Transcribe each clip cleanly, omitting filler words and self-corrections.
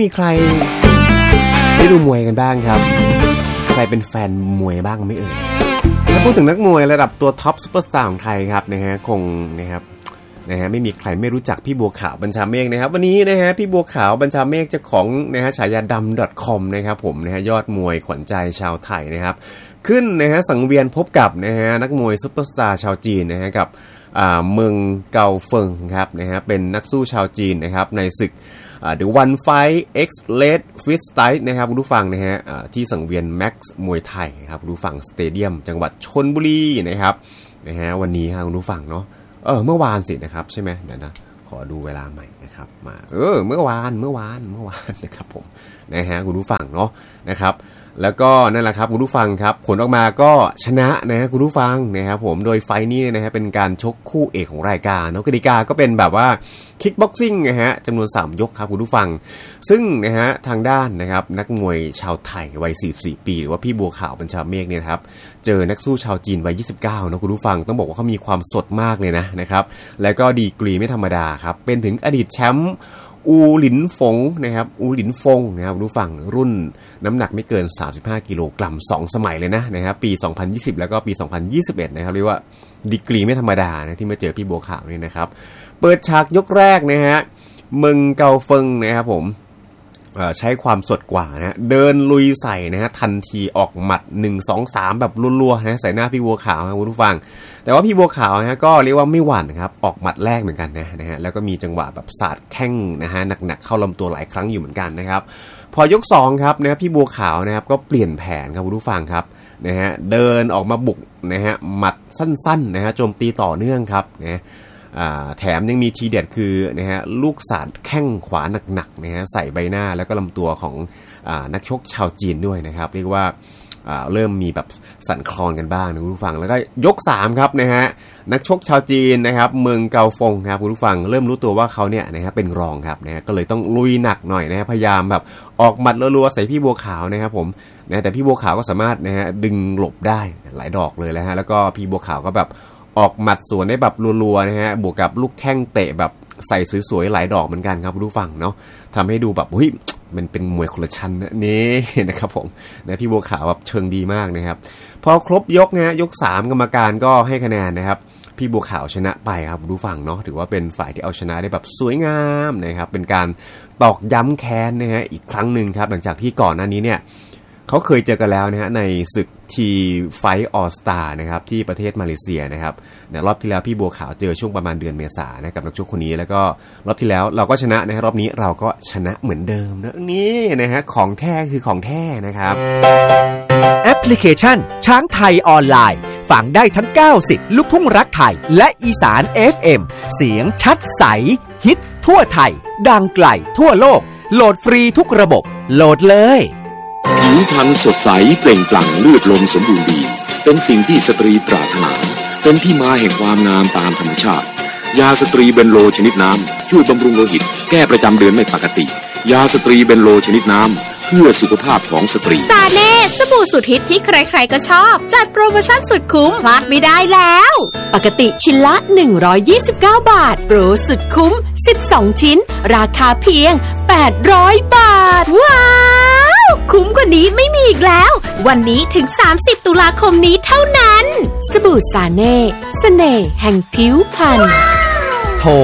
ใครได้ดูมวยกันบ้างครับใครเป็นแฟนมวยบ้างไม่เอ่ยถ้าพูดถึงนักมวยระดับตัวท็อปซุปเปอร์สตาร์ของไทยครับนะฮะคงนะครับไม่มีใครไม่รู้จักพี่บัวขาวบัญชาเมฆนะครับวันนี้นะฮะพี่บัวขาวบัญชาเมฆเจ้าของนะฮะฉายาดำ .com นะครับผมนะฮะยอดมวยขวัญใจชาวไทยนะครับขึ้นนะฮะสังเวียนพบกับนะฮะนักมวยซุปเปอร์สตาร์ชาวจีนนะฮะกับเมืองเกาเฟิงครับนะฮะเป็นนักสู้ชาวจีนนะครับในศึกThe One Fight X Red Freestyle นะครับคุณผู้ฟังนะฮะที่สังเวียนแม็กซ์มวยไทยครับคุณผู้ฟังสเตเดียมจังหวัดชลบุรีนะครับนะฮะวันนี้ครับคุณผู้ฟังเนาะเมื่อวานสินะครับใช่ไหมเดี๋ยวนะขอดูเวลาใหม่นะครับมาเมื่อวานนะครับผมนะฮะคุณผู้ฟังเนาะนะครับแล้วก็นั่นแหละครับคุณผู้ฟังครับผลออกมาก็ชนะนะฮะคุณผู้ฟังนะครับผมโดยไฟท์นี้นะฮะเป็นการชกคู่เอกของรายการเนาะกติกาก็เป็นแบบว่าคิกบ็อกซิ่งนะฮะจำนวน3ยกครับคุณผู้ฟังซึ่งนะฮะทางด้านนะครับนักมวยชาวไทยวัย44ปีหรือว่าพี่บัวขาวบัญชาเมฆเนี่ยครับเจอนักสู้ชาวจีนวัย29นะคุณผู้ฟังต้องบอกว่าเขามีความสดมากเลยนะครับแล้วก็ดีกรีไม่ธรรมดาครับเป็นถึงอดีตแชมป์อูหลินฟงนะครับอูหลินฟงนะครับผู้ฟังรุ่นน้ำหนักไม่เกิน35กิโลกรัม2สมัยเลยนะครับปี2020แล้วก็ปี2021นะครับเรียกว่าดีกรีไม่ธรรมดานะที่มาเจอพี่บัวขาวนี่นะครับเปิดฉากยกแรกนะฮะเมืองเกาเฟิงนะครับผมใช้ความสดกว่านะเดินลุยใส่นะฮะทันทีออกหมัด1 2 3แบบรัวๆนะใส่หน้าพี่บัวขาวนะคุณผู้ฟังแต่ว่าพี่บัวขาวนะก็เรียกว่าไม่หวั่นนะครับออกหมัดแรกเหมือนกันนะฮะแล้วก็มีจังหวะแบบสาดแข้งนะฮะหนักๆเข้าลำตัวหลายครั้งอยู่เหมือนกันนะครับพอยก2ครับนะพี่บัวขาวนะครับก็เปลี่ยนแผนครับคุณผู้ฟังครับนะฮะเดินออกมาบุกนะฮะหมัดสั้นๆนะฮะโจมตีต่อเนื่องครับนะแถมยังมีทีเด็ดคือนะฮะลูกสาดแข้งขวาหนักๆนะฮะใส่ใบหน้าแล้วก็ลำตัวของนักชกชาวจีนด้วยนะครับเรียกว่าเริ่มมีแบบสั่นคลอนกันบ้างนะคุณผู้ฟังแล้วก็ยก3ครับนะฮะนักชกชาวจีนนะครับเมืองเกาฟงครับคุณผู้ฟังเริ่มรู้ตัวว่าเขาเนี่ยนะครับเป็นรองครับนะฮะก็เลยต้องลุยหนักหน่อยนะฮะพยายามแบบออกหมัดรัวๆใส่พี่บัวขาวนะครับผมนะแต่พี่บัวขาวก็สามารถนะฮะดึงหลบได้หลายดอกเลยแล้วฮะแล้วก็พี่บัวขาวก็แบบออกหมัดสวนได้แบบรัวๆนะฮะบวกกับลูกแข้งเตะแบบใส่สวยๆหลายดอกเหมือนกันครับคุณผู้ฟังเนาะทำให้ดูแบบมันเป็นมวยคนละชั้นนี่นะครับผมนะพี่บัวขาวแบบเชิงดีมากนะครับพอครบยกนะฮะยก3กรรมการก็ให้คะแนนนะครับพี่บัวขาวชนะไปครับคุณผู้ฟังเนาะถือว่าเป็นฝ่ายที่เอาชนะได้แบบสวยงามนะครับเป็นการตอกย้ำแค้นนะฮะอีกครั้งนึงครับหลังจากที่ก่อนหน้านี้เนี่ยเขาเคยเจอกันแล้วนะฮะในศึกทีไฟท์ออลสตาร์นะครับที่ประเทศมาเลเซียนะครับรอบที่แล้วพี่บัวขาวเจอช่วงประมาณเดือนเมษายนนะกับนักชกคนนี้แล้วก็รอบที่แล้วเราก็ชนะนะรอบนี้เราก็ชนะเหมือนเดิมนะนี่นะฮะของแท้คือของแท้นะครับแอปพลิเคชันช้างไทยออนไลน์ฟังได้ทั้ง90ลูกทุ่งรักไทยและอีสาน FM เสียงชัดใสฮิตทั่วไทยดังไกลทั่วโลกโหลดฟรีทุกระบบโหลดเลยผิวพรรณสดใสเปล่งปลั่งเลือดลมสมบูรณ์ดีเป็นสิ่งที่สตรีปรารถนาเป็นที่มาแห่งความงามตามธรรมชาติยาสตรีเบนโลชนิดน้ำช่วยบำรุงโลหิตแก้ประจำเดือนไม่ปกติยาสตรีเบนโลชนิดน้ำเพื่อสุขภาพของสตรีซาเน่สบู่สุดฮิตที่ใครๆก็ชอบจัดโปรโมชั่นสุดคุ้มพลาดไม่ได้แล้วปกติชิ้นละ129 บาทโปรสุดคุ้ม12ชิ้นราคาเพียง800 บาทว้าวคุ้มกว่านี้ไม่มีอีกแล้ววันนี้ถึง30ตุลาคมนี้เท่านั้นสบู่ซาเน่เสน่ห์แห่งผิวพรรณโทร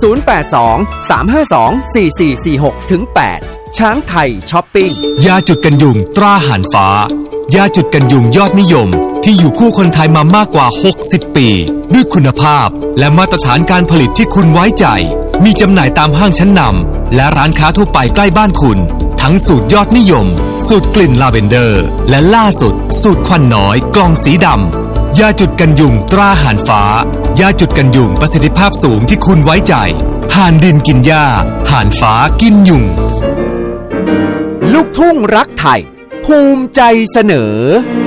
082-352-4446-8ช้างไทยช้อปปิ้งยาจุดกันยุงตราห่านฟ้ายาจุดกันยุงยอดนิยมที่อยู่คู่คนไทยมามากกว่า60ปีด้วยคุณภาพและมาตรฐานการผลิตที่คุณไว้ใจมีจำหน่ายตามห้างชั้นนำและร้านค้าทั่วไปใกล้บ้านคุณทั้งสูตรยอดนิยมสูตรกลิ่นลาเวนเดอร์และล่าสุดสูตรควันน้อยกล่องสีดำยาจุดกันยุงตราห่านฟ้ายาจุดกันยุงประสิทธิภาพสูงที่คุณไว้ใจห่านดินกินหญ้าห่านฟ้ากินยุงลูกทุ่งรักไทยภูมิใจเสนอ